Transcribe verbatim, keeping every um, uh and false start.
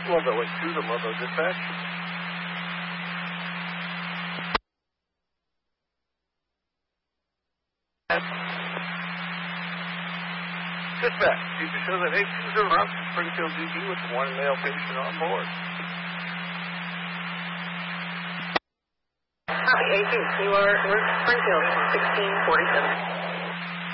Ludlow eight two to Ludlow Dispatch. Dispatch, you can show that eight two zero routes to Springfield D D with one male patient on board. Copy, eight two, you are Springfield, sixteen forty-seven.